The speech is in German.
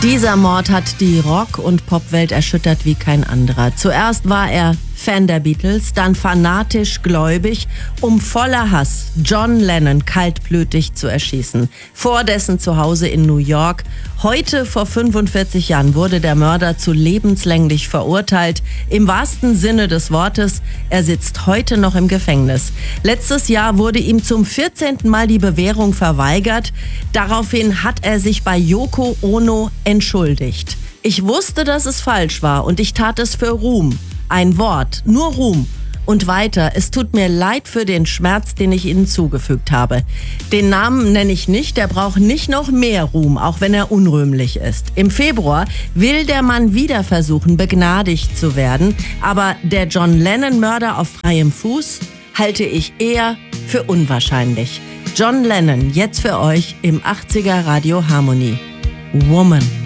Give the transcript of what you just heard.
Dieser Mord hat die Rock- und Popwelt erschüttert wie kein anderer. Zuerst war er Fan der Beatles, dann fanatisch gläubig, um voller Hass John Lennon kaltblütig zu erschießen. Vor dessen Zuhause in New York. Heute, vor 45 Jahren, wurde der Mörder zu lebenslänglich verurteilt. Im wahrsten Sinne des Wortes, er sitzt heute noch im Gefängnis. Letztes Jahr wurde ihm zum 14. Mal die Bewährung verweigert. Daraufhin hat er sich bei Yoko Ono entschuldigt. Ich wusste, dass es falsch war und ich tat es für Ruhm. Ein Wort, nur Ruhm. Und weiter, es tut mir leid für den Schmerz, den ich Ihnen zugefügt habe. Den Namen nenne ich nicht, der braucht nicht noch mehr Ruhm, auch wenn er unrühmlich ist. Im Februar will der Mann wieder versuchen, begnadigt zu werden. Aber der John Lennon-Mörder auf freiem Fuß halte ich eher für unwahrscheinlich. John Lennon, jetzt für euch im 80er Radio Harmony. Woman.